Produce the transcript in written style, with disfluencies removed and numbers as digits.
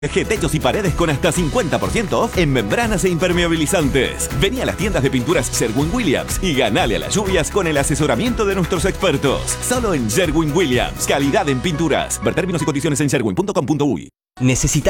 Techos y paredes con hasta 50% off en membranas e impermeabilizantes. Vení a las tiendas de pinturas Sherwin-Williams y ganale a las lluvias con el asesoramiento de nuestros expertos. Solo en Sherwin-Williams. Calidad en pinturas. Ver términos y condiciones en sherwin.com.uy. ¿Necesitas